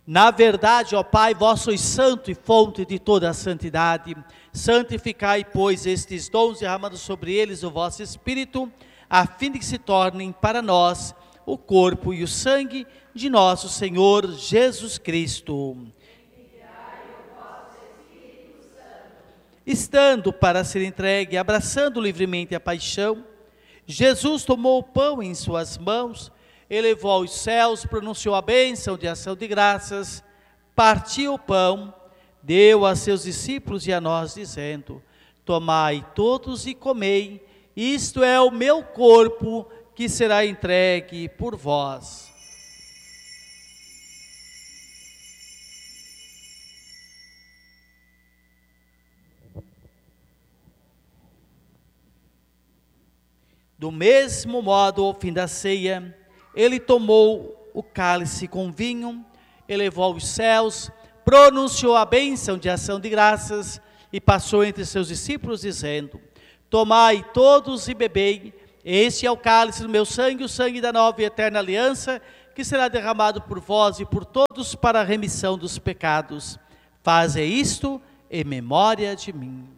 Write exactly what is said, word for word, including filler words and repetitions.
Na verdade, ó Pai, vós sois santo e fonte de toda a santidade. Santificai, pois, estes dons, derramando sobre eles o vosso Espírito, a fim de que se tornem para nós o corpo e o sangue de nosso Senhor Jesus Cristo. Estando para ser entregue, abraçando livremente a paixão, Jesus tomou o pão em suas mãos, elevou aos céus, pronunciou a bênção de ação de graças, partiu o pão, deu a seus discípulos e a nós, dizendo: tomai todos e comei, isto é o meu corpo que será entregue por vós. Do mesmo modo, ao fim da ceia, ele tomou o cálice com vinho, elevou aos céus, pronunciou a bênção de ação de graças e passou entre seus discípulos, dizendo: tomai todos e bebei, este é o cálice do meu sangue, o sangue da nova e eterna aliança, que será derramado por vós e por todos para a remissão dos pecados. Faze isto em memória de mim.